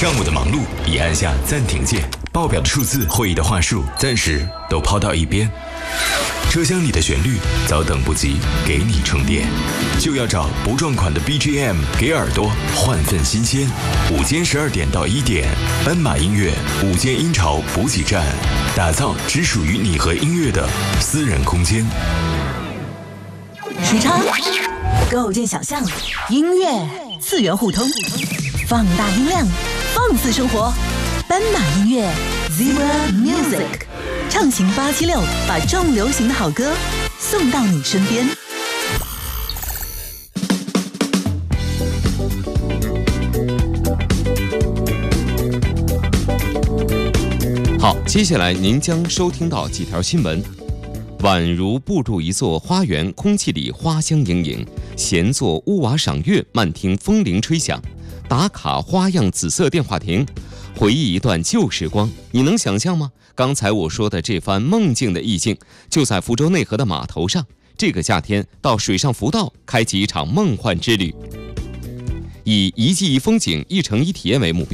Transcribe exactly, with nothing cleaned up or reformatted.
上午的忙碌已按下暂停键，报表的数字、会议的话术暂时都抛到一边。车厢里的旋律早等不及给你充电，就要找不撞款的 B G M 给耳朵换份新鲜。午间十二点到一点，斑马音乐午间音潮补给站，打造只属于你和音乐的私人空间。 时差构建想象，音乐次元互通，放大音量，放肆生活。斑马音乐 Zebra Music， 畅行八七六，把重流行的好歌送到你身边。 好，接下来您将收听到几条新闻。宛如步入一座花园，空气里花香盈盈，闲坐屋瓦赏月，慢听风铃吹响，打卡花样紫色电话亭，回忆一段旧时光。你能想象吗？刚才我说的这番梦境的意境，就在福州内河的码头上。这个夏天到水上浮道，开启一场梦幻之旅，以一季一风景、一城一体验为目标。